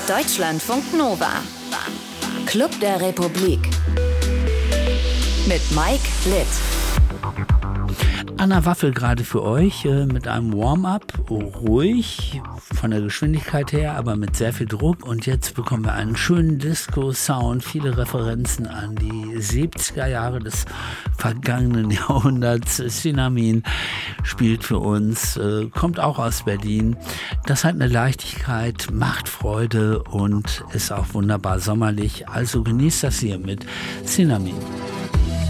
Deutschlandfunk Nova. Club der Republik. Mit Mike Litt. Anna Waffel gerade für euch mit einem Warm-up, ruhig von der Geschwindigkeit her, aber mit sehr viel Druck. Und jetzt bekommen wir einen schönen Disco-Sound, viele Referenzen an die 70er Jahre des vergangenen Jahrhunderts. Synamin spielt für uns, kommt auch aus Berlin. Das hat eine Leichtigkeit, macht Freude und ist auch wunderbar sommerlich. Also genießt das hier mit Synamin.